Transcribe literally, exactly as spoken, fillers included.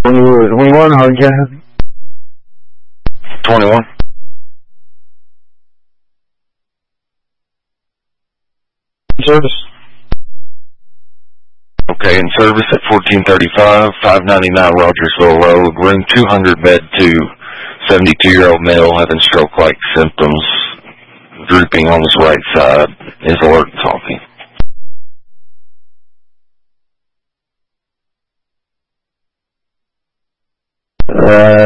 twenty-one, hard cat. twenty-one. Service. Okay, in service at fourteen thirty-five, five ninety-nine Rogersville Road, room two hundred, bed two, seventy-two-year-old male having stroke-like symptoms, drooping on his right side, is alert and talking. Uh,